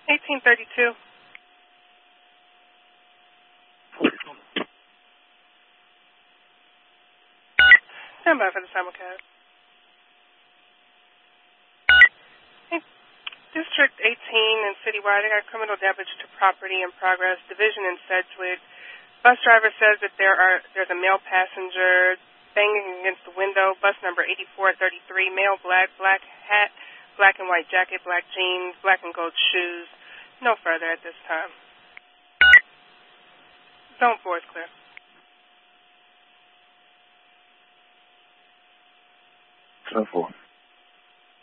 1832. Stand by for the simulcast. District 18 and citywide, I got criminal damage to property in progress. Division in Sedgwick. Bus driver says that there's a male passenger banging against the window. Bus number 8433, male, black hat, black and white jacket, black jeans, black and gold shoes. No further at this time. Zone 4 is clear. Zone 4.